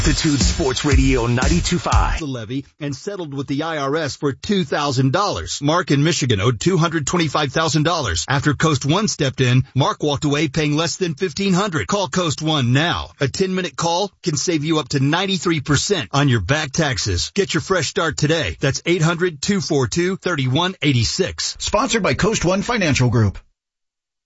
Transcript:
Altitude Sports Radio 92.5. The levy and settled with the IRS for $2,000. Mark in Michigan owed $225,000. After Coast One stepped in, Mark walked away paying less than $1,500. Call Coast One now. A 10-minute call can save you up to 93% on your back taxes. Get your fresh start today. That's 800-242-3186. Sponsored by Coast One Financial Group.